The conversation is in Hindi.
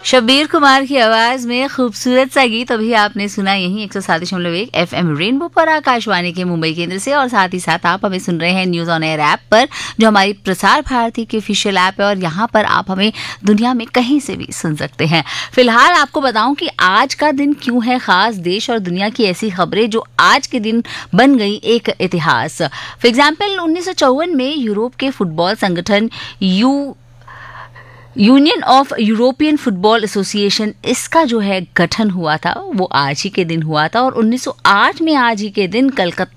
शब्बीर कुमार की आवाज में खूबसूरत सा गीत अभी आपने सुना यही 107.1 FM रेनबो पर आकाशवाणी के मुंबई केंद्र से। और साथ ही साथ आप हमें सुन रहे हैं न्यूज ऑन एयर ऐप पर, जो हमारी प्रसार भारती की ऑफिशियल ऐप है, और यहाँ पर आप हमें दुनिया में कहीं से भी सुन सकते हैं। फिलहाल आपको बताऊं कि आज का दिन क्यों है खास, देश और दुनिया की ऐसी खबरें जो आज के दिन बन गई एक इतिहास। फॉर एग्जाम्पल 1954 में यूरोप के फुटबॉल संगठन union of European football association, इसका जो है गठन हुआ था वो आज ही के दिन हुआ था। और 1908 में आज ही के दिन